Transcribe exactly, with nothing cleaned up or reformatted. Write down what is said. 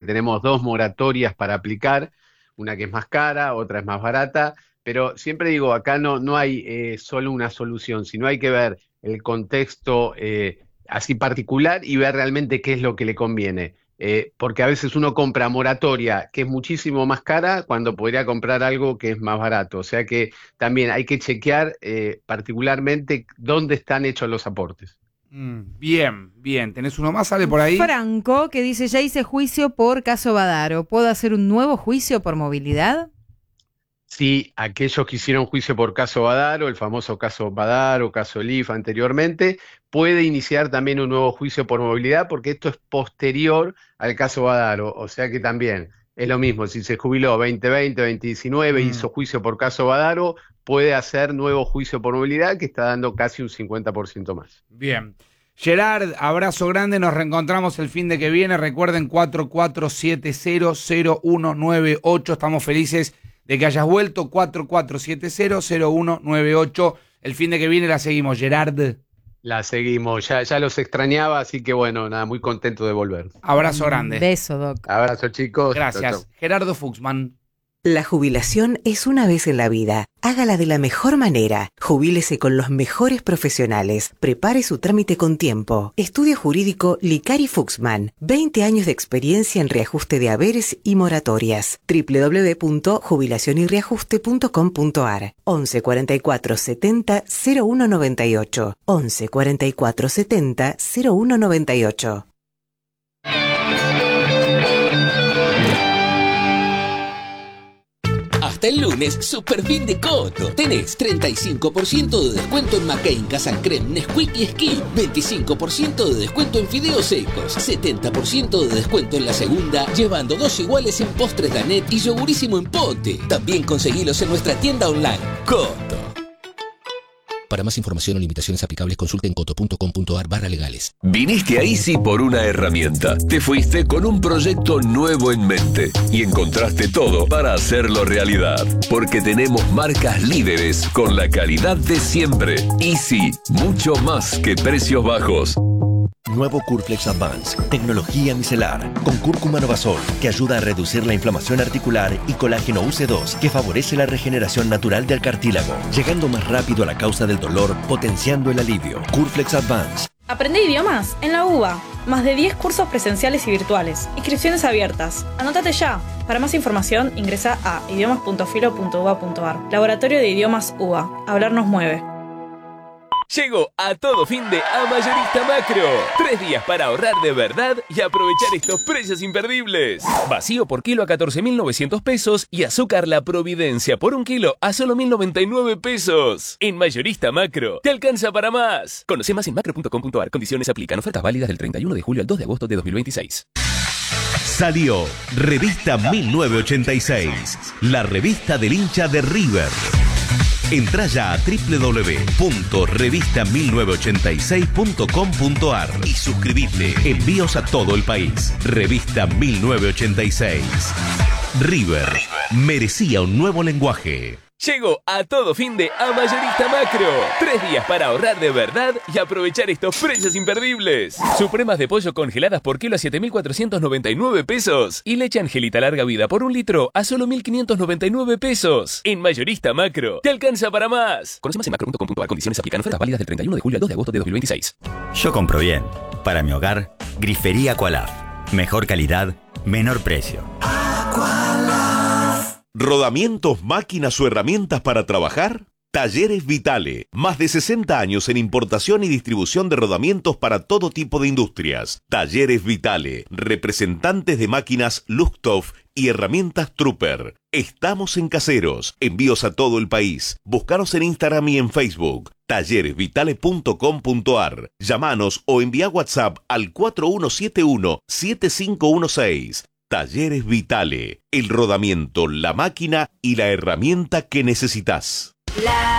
tenemos dos moratorias para aplicar, una que es más cara, otra es más barata, pero siempre digo, acá no, no hay eh, solo una solución, sino hay que ver el contexto eh, así particular y ver realmente qué es lo que le conviene. Eh, porque a veces uno compra moratoria, que es muchísimo más cara, cuando podría comprar algo que es más barato. O sea que también hay que chequear eh, particularmente dónde están hechos los aportes. Mm, bien, bien. ¿Tenés uno más, sale por ahí? Franco, que dice, ya hice juicio por caso Badaro. ¿Puedo hacer un nuevo juicio por movilidad? Sí, aquellos que hicieron juicio por caso Badaro, el famoso caso Badaro, caso L I F anteriormente, puede iniciar también un nuevo juicio por movilidad porque esto es posterior al caso Badaro. O sea que también es lo mismo, si se jubiló veinte veinte, veinte diecinueve, Mm. hizo juicio por caso Badaro, puede hacer nuevo juicio por movilidad que está dando casi un cincuenta por ciento más. Bien. Gerard, abrazo grande, nos reencontramos el fin de que viene. Recuerden cuatro cuatro siete cero cero uno nueve ocho, estamos felices de que hayas vuelto. Cuatro cuatro siete cero cero uno nueve ocho, el fin de que viene la seguimos, Gerard. La seguimos, ya, ya los extrañaba, así que bueno, nada, muy contento de volver. Abrazo grande. Beso, Doc. Abrazo, chicos. Gracias. Chau, chau. Gerardo Fuchsman. La jubilación es una vez en la vida. Hágala de la mejor manera. Jubílese con los mejores profesionales. Prepare su trámite con tiempo. Estudio jurídico Licari Fuchsman. veinte años de experiencia en reajuste de haberes y moratorias. doble u doble u doble u punto jubilación y reajuste punto com punto a r. once cuarenta y cuatro setenta cero uno noventa y ocho. once cuarenta y cuatro setenta cero uno noventa y ocho. Hasta el lunes, super fin de Coto. Tenés treinta y cinco por ciento de descuento en McCain, Casan Creme, Nesquik y Skin. veinticinco por ciento de descuento en fideos secos. setenta por ciento de descuento en la segunda, llevando dos iguales en postres Danet y yogurísimo en pote. También conseguilos en nuestra tienda online. Coto. Para más información o limitaciones aplicables, consulten coto punto com punto a r barra legales. Viniste a Easy por una herramienta. Te fuiste con un proyecto nuevo en mente y encontraste todo para hacerlo realidad. Porque tenemos marcas líderes con la calidad de siempre. Easy, mucho más que precios bajos. Nuevo Curflex Advance, tecnología micelar, con cúrcuma novasol, que ayuda a reducir la inflamación articular, y colágeno U C dos, que favorece la regeneración natural del cartílago, llegando más rápido a la causa del dolor, potenciando el alivio. Curflex Advance. Aprende idiomas en la U B A. Más de diez cursos presenciales y virtuales. Inscripciones abiertas. Anótate ya. Para más información, ingresa a idiomas punto filo punto u b a punto a r. Laboratorio de Idiomas U B A. Hablar nos mueve. Llegó a todo fin de A Mayorista Macro. Tres días para ahorrar de verdad y aprovechar estos precios imperdibles. Vacío por kilo a catorce mil novecientos pesos y azúcar La Providencia por un kilo a solo mil noventa y nueve pesos. En Mayorista Macro, te alcanza para más. Conoce más en macro punto com punto a r. Condiciones aplican. Ofertas válidas del treinta y uno de julio al dos de agosto de dos mil veintiséis. Salió Revista mil novecientos ochenta y seis, la revista del hincha de River. Entrá ya a doble u doble u doble u punto revista mil novecientos ochenta y seis punto com punto a r y suscribite. Envíos a todo el país. Revista mil novecientos ochenta y seis. River, River merecía un nuevo lenguaje. Llegó a todo fin de A Mayorista Macro. Tres días para ahorrar de verdad y aprovechar estos precios imperdibles. Supremas de pollo congeladas por kilo a siete mil cuatrocientos noventa y nueve pesos. Y leche Angelita larga vida por un litro a solo mil quinientos noventa y nueve pesos. En Mayorista Macro, te alcanza para más. Conoce más en macro punto com punto a r. Condiciones aplican. Ofertas válidas del treinta y uno de julio al dos de agosto de dos mil veintiséis. Yo compro bien. Para mi hogar, Grifería Aqualaf. Mejor calidad, menor precio. ¿Rodamientos, máquinas o herramientas para trabajar? Talleres Vitale. Más de sesenta años en importación y distribución de rodamientos para todo tipo de industrias. Talleres Vitale. Representantes de máquinas Luxtoff y herramientas Trooper. Estamos en Caseros. Envíos a todo el país. Búscanos en Instagram y en Facebook. talleres vitale punto com punto a r. Llámanos o envía WhatsApp al cuatro uno siete uno siete cinco uno seis. Talleres Vitale, el rodamiento, la máquina y la herramienta que necesitas. La